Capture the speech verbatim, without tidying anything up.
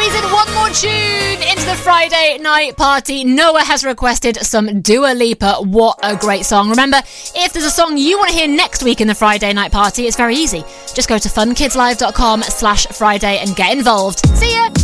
squeeze in one more tune into the Friday night party. Noah has requested some Dua Lipa. What a great song. Remember, if there's a song you want to hear next week in the Friday night party, it's very easy. Just go to funkidslive.com slash Friday and get involved. See ya!